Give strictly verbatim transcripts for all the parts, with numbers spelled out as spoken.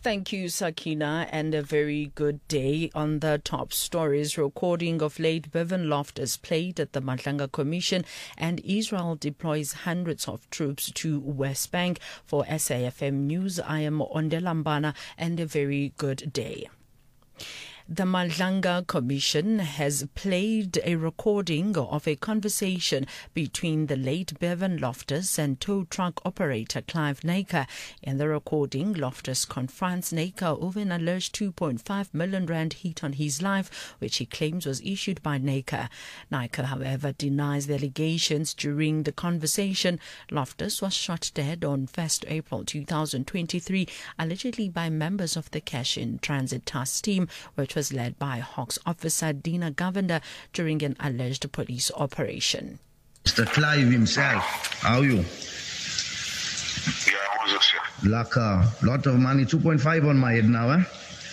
Thank you, Sakina, and a very good day. On the top stories, recording of late Bevan Loftus played at the Madlanga Commission, and Israel deploys hundreds of troops to West Bank. For S A F M News, I am Ondelambana, and a very good day. The Madlanga Commission has played a recording of a conversation between the late Bevan Loftus and tow truck operator Clive Naker. In the recording, Loftus confronts Naker over an alleged two point five million rand hit on his life, which he claims was issued by Naker. Naker, however, denies the allegations. During the conversation, Loftus was shot dead on first April two thousand twenty-three, allegedly by members of the Cash in Transit Task Team, which was led by Hawks officer Dina Govender during an alleged police operation. Mister Clive himself, how are you? Yeah, what was it? Like a lot of money, two point five on my head now, eh? Who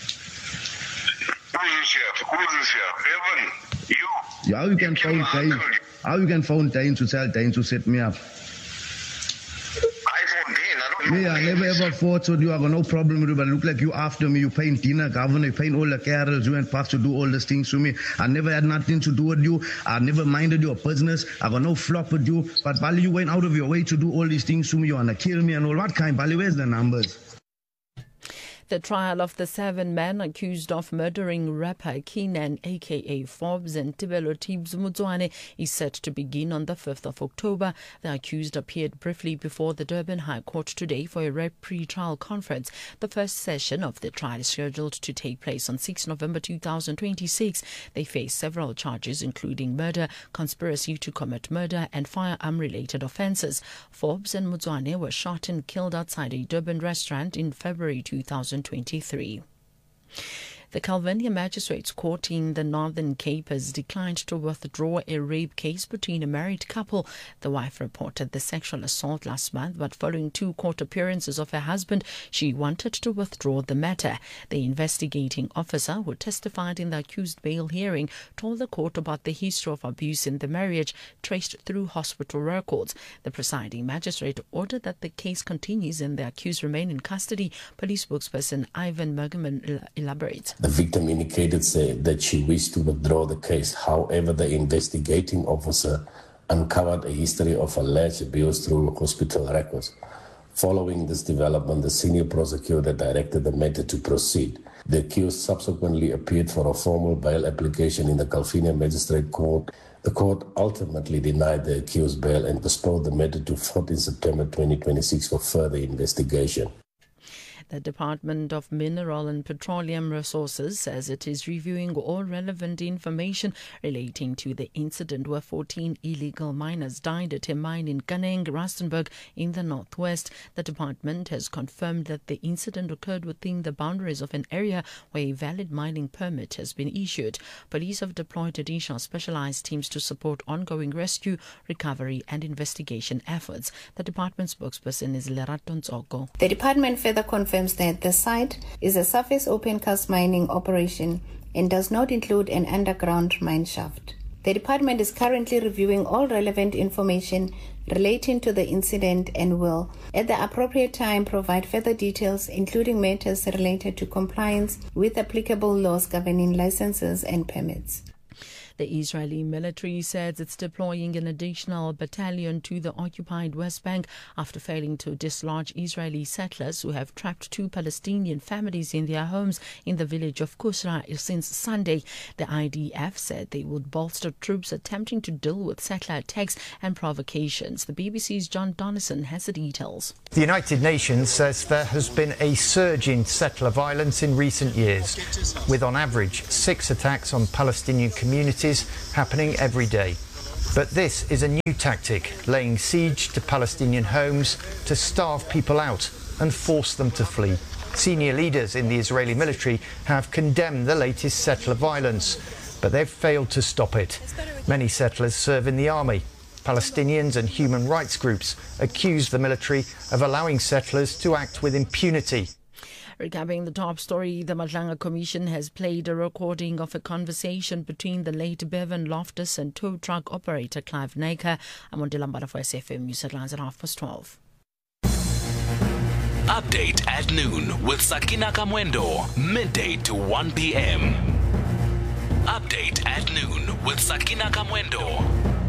is here? Who is here? Evan, you? Yeah, how you can phone Dane? How you can phone Dane to tell Dane to set me up? Me, I never ever fought with you. I got no problem with you, but look like you after me. You paying dinner, governor, you paying all the carols. You went past to do all these things to me. I never had nothing to do with you. I never minded your business. I got no flock with you. But Bali, you went out of your way to do all these things to me. You want to kill me and all. What kind? Bali, where's the numbers? The trial of the seven men accused of murdering rapper Keenan, aka Forbes, and Tibelo Tibbs Mutswane is set to begin on the fifth of October. The accused appeared briefly before the Durban High Court today for a pre-trial conference. The first session of the trial is scheduled to take place on sixth of November two thousand twenty-six. They face several charges, including murder, conspiracy to commit murder, and firearm-related offences. Forbes and Mutswane were shot and killed outside a Durban restaurant in February two thousand twenty-three. The Calvinia Magistrates Court in the Northern Cape has declined to withdraw a rape case between a married couple. The wife reported the sexual assault last month, but following two court appearances of her husband, she wanted to withdraw the matter. The investigating officer, who testified in the accused bail hearing, told the court about the history of abuse in the marriage traced through hospital records. The presiding magistrate ordered that the case continues and the accused remain in custody. Police spokesperson Ivan Mergeman elaborates. The victim indicated said that she wished to withdraw the case. However, the investigating officer uncovered a history of alleged abuse through hospital records. Following this development, the senior prosecutor directed the matter to proceed. The accused subsequently appeared for a formal bail application in the Calvinia Magistrate Court. The court ultimately denied the accused bail and postponed the matter to fourteenth September twenty twenty-six for further investigation. The Department of Mineral and Petroleum Resources says it is reviewing all relevant information relating to the incident where fourteen illegal miners died at a mine in Kaneng, Rustenburg in the northwest. The department has confirmed that the incident occurred within the boundaries of an area where a valid mining permit has been issued. Police have deployed additional specialized teams to support ongoing rescue, recovery and investigation efforts. The department spokesperson is Lerato Ntsoko. The department further confirms that the site is a surface open cast mining operation and does not include an underground mine shaft. The department is currently reviewing all relevant information relating to the incident and will, at the appropriate time, provide further details, including matters related to compliance with applicable laws governing licenses and permits. The Israeli military says it's deploying an additional battalion to the occupied West Bank after failing to dislodge Israeli settlers who have trapped two Palestinian families in their homes in the village of Kusra since Sunday. The I D F said they would bolster troops attempting to deal with settler attacks and provocations. The B B C's John Donnison has the details. The United Nations says there has been a surge in settler violence in recent years, with on average six attacks on Palestinian communities happening every day. But this is a new tactic, laying siege to Palestinian homes to starve people out and force them to flee. Senior leaders in the Israeli military have condemned the latest settler violence, but they've failed to stop it. Many settlers serve in the army. Palestinians and human rights groups accuse the military of allowing settlers to act with impunity. Recapping the top story, the Madlanga Commission has played a recording of a conversation between the late Bevan Loftus and tow truck operator Clive Naker. I'm on Dilambara for S F M News Headlines at half past twelve. Update at noon with Sakina Kamwendo, midday to one p.m. Update at noon with Sakina Kamwendo.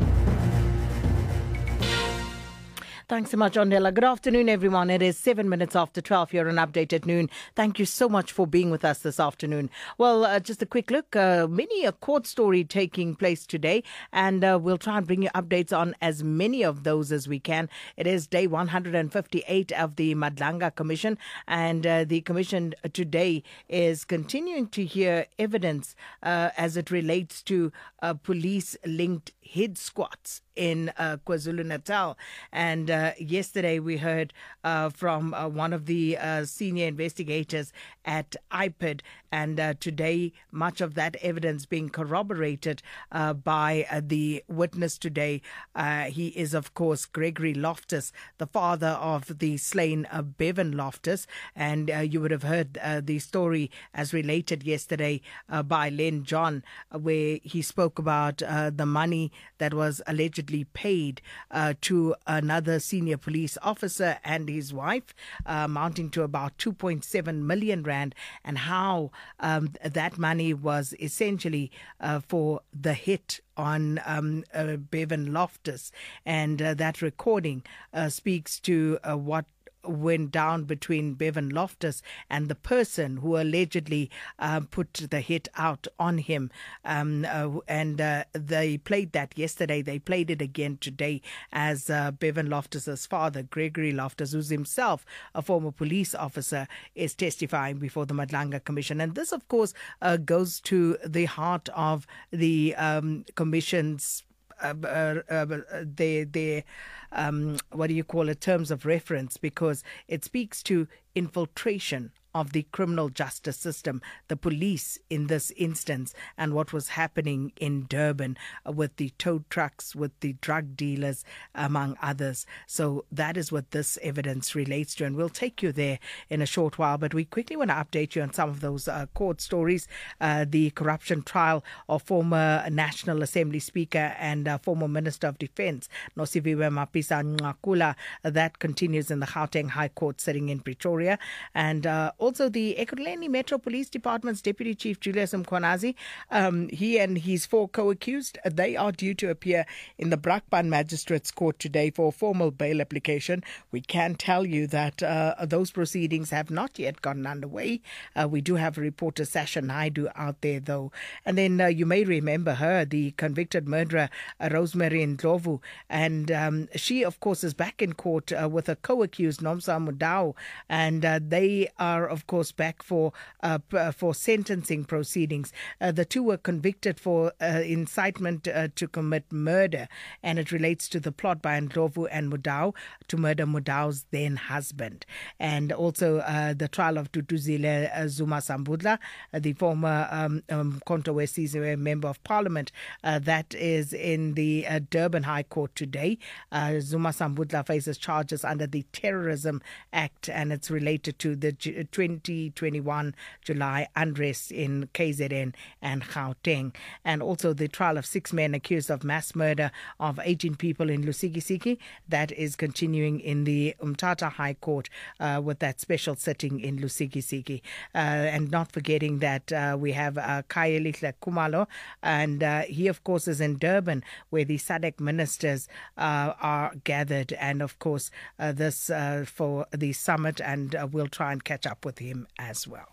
Thanks so much, Ondela. Good afternoon, everyone. It is seven minutes after twelve here on Update at Noon. Thank you so much for being with us this afternoon. Well, uh, just a quick look. Uh, many a court story taking place today, and uh, we'll try and bring you updates on as many of those as we can. It is day one hundred fifty-eight of the Madlanga Commission, and uh, the Commission today is continuing to hear evidence uh, as it relates to uh, police-linked head squats in uh, KwaZulu-Natal. And uh, yesterday we heard uh, from uh, one of the uh, senior investigators at I P I D, and uh, today much of that evidence being corroborated uh, by uh, the witness today. Uh, he is, of course, Gregory Loftus, the father of the slain uh, Bevan Loftus. And uh, you would have heard uh, the story as related yesterday uh, by Len John, uh, where he spoke about uh, the money that was allegedly paid uh, to another senior police officer and his wife, uh, amounting to about two point seven million rand, and how um, that money was essentially uh, for the hit on um, uh, Bevan Loftus. And uh, that recording uh, speaks to uh, what went down between Bevan Loftus and the person who allegedly uh, put the hit out on him. Um, uh, and uh, they played that yesterday. They played it again today as uh, Bevan Loftus's father, Gregory Loftus, who's himself a former police officer, is testifying before the Madlanga Commission. And this, of course, uh, goes to the heart of the um, Commission's Uh, uh, uh, their, their um, what do you call it, terms of reference, because it speaks to infiltration of the criminal justice system, the police in this instance, and what was happening in Durban uh, with the tow trucks, with the drug dealers, among others. So that is what this evidence relates to, and we'll take you there in a short while. But we quickly want to update you on some of those uh, court stories. Uh, the corruption trial of former National Assembly Speaker and uh, former Minister of Defence, Nosiviwe Mapisa-Nqakula, uh, that continues in the Gauteng High Court sitting in Pretoria. And uh, Also, the Ekurhuleni Metro Police Department's Deputy Chief Julius Mkhwanazi, um, he and his four co-accused, they are due to appear in the Brakpan Magistrates Court today for a formal bail application. We can tell you that uh, those proceedings have not yet gotten underway. Uh, we do have reporter Sasha Naidu out there, though. And then uh, you may remember her, the convicted murderer, uh, Rosemary Ndlovu. And um, she, of course, is back in court uh, with a co-accused, Nomsa Mudau. And uh, they are, of course, back for uh, for sentencing proceedings. Uh, the two were convicted for uh, incitement uh, to commit murder, and it relates to the plot by Ndlovu and Mudau to murder Mudau's then husband. And also uh, the trial of Duduzile uh, Zuma Sambudla, uh, the former um, um, Konto Wesi's member of parliament, uh, that is in the uh, Durban High Court today. Uh, Zuma Sambudla faces charges under the Terrorism Act, and it's related to the twenty twenty-one July unrest in K Z N and Gauteng. And also the trial of six men accused of mass murder of eighteen people in Lusikisiki. That is continuing in the Umtata High Court uh, with that special sitting in Lusikisiki. Uh, and not forgetting that uh, we have uh, Khayelitsha Khumalo, and uh, he, of course, is in Durban, where the S A D C ministers uh, are gathered. And, of course, uh, this uh, for the summit, and uh, we'll try and catch up with him as well.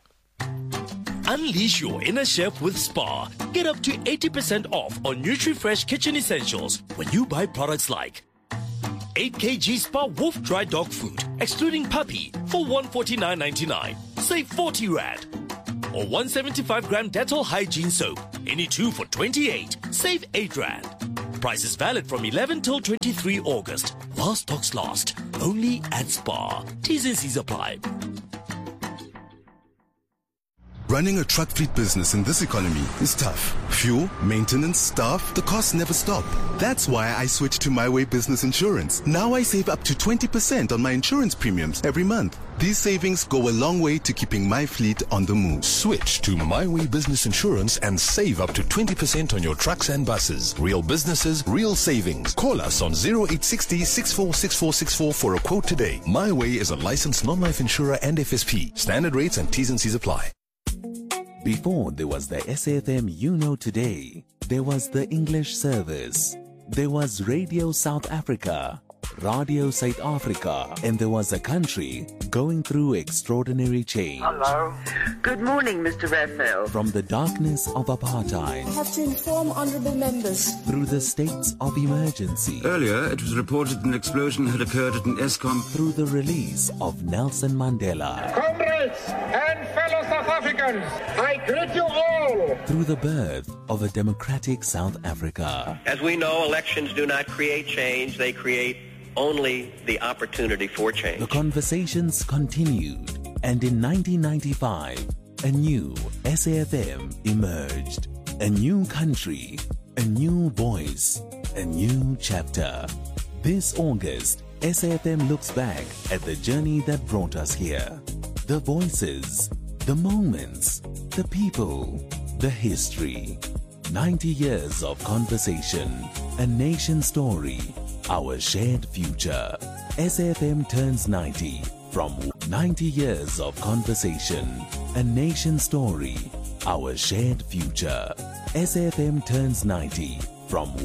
Unleash your inner chef with Spar. Get up to eighty percent off on NutriFresh kitchen essentials when you buy products like eight kilograms Spar Wolf Dry Dog Food, excluding puppy, for one hundred forty-nine ninety-nine. Save forty rand. Or one hundred seventy-five gram Dettol Hygiene Soap, any two for twenty-eight. Save eight rand. Price is valid from eleven till twenty-three August. While stocks last. Only at Spar. T's and C's apply. Running a truck fleet business in this economy is tough. Fuel, maintenance, staff, the costs never stop. That's why I switched to My Way Business Insurance. Now I save up to twenty percent on my insurance premiums every month. These savings go a long way to keeping my fleet on the move. Switch to MyWay Business Insurance and save up to twenty percent on your trucks and buses. Real businesses, real savings. Call us on zero eight six zero, six four six four six four for a quote today. MyWay is a licensed non-life insurer and F S P. Standard rates and T's and C's apply. Before there was the S A F M you know today, there was the English service. There was Radio South Africa, Radio South Africa, and there was a country going through extraordinary change. Hello. Good morning, Mister Raphael. From the darkness of apartheid. I have to inform honourable members. Through the states of emergency. Earlier, it was reported an explosion had occurred at an ESCOM. Through the release of Nelson Mandela. Comrades and fellow South Africans, I greet you all. Through the birth of a democratic South Africa. As we know, elections do not create change, they create only the opportunity for change. The conversations continued, and in nineteen ninety-five, a new S A F M emerged. A new country, a new voice, a new chapter. This August, S A F M looks back at the journey that brought us here. The voices, the moments, the people, the history. ninety years of conversation, a nation story, our shared future. S A F M turns ninety from ninety years of conversation, a nation story, our shared future. S A F M turns ninety from